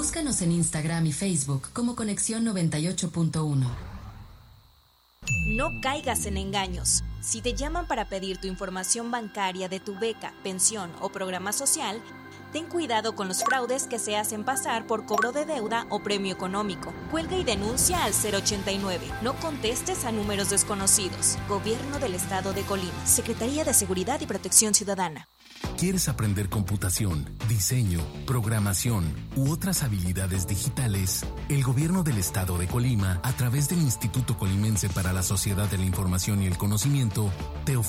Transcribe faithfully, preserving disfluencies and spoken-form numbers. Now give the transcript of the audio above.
Búscanos en Instagram y Facebook como Conexión noventa y ocho punto uno. No caigas en engaños. Si te llaman para pedir tu información bancaria de tu beca, pensión o programa social, ten cuidado con los fraudes que se hacen pasar por cobro de deuda o premio económico. Cuelga y denuncia al cero ochenta y nueve. No contestes a números desconocidos. Gobierno del Estado de Colima. Secretaría de Seguridad y Protección Ciudadana. ¿Quieres aprender computación, diseño, programación u otras habilidades digitales? El Gobierno del Estado de Colima, a través del Instituto Colimense para la Sociedad de la Información y el Conocimiento, te ofrece